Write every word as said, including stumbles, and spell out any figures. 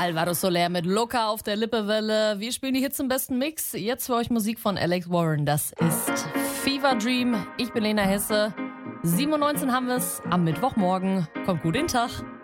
Alvaro Soler mit Loca auf der Lippewelle. Wir spielen die Hits im besten Mix. Jetzt für euch Musik von Alex Warren. Das ist Fever Dream. Ich bin Lena Hesse. sieben Uhr neunzehn haben wir es am Mittwochmorgen. Kommt gut in den Tag.